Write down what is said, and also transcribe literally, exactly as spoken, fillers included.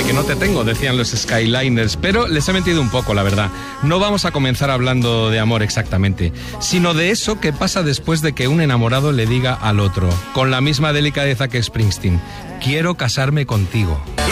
que no te tengo, decían los Skyliners, pero les he mentido un poco, la verdad. No vamos a comenzar hablando de amor exactamente, sino de eso que pasa después de que un enamorado le diga al otro, con la misma delicadeza que Springsteen: quiero casarme contigo.